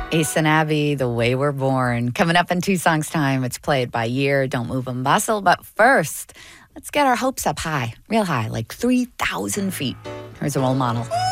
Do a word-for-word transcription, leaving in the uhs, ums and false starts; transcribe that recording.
Ace and Abby, The Way We're Born. Coming up in two songs time, it's played by Year, Don't Move a Muscle. But first, let's get our hopes up high, real high, like three thousand feet. Here's a role model.